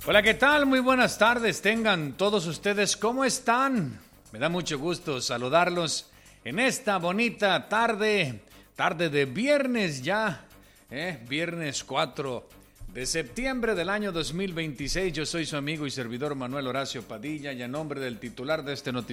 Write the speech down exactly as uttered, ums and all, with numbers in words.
Hola, ¿qué tal? Muy buenas tardes. Tengan todos ustedes, ¿cómo están? Me da mucho gusto saludarlos en esta bonita tarde, tarde de viernes ya, ¿eh? Viernes cuatro de septiembre del año dos mil veintiséis. Yo soy su amigo y servidor Manuel Horacio Padilla y a nombre del titular de este noticiero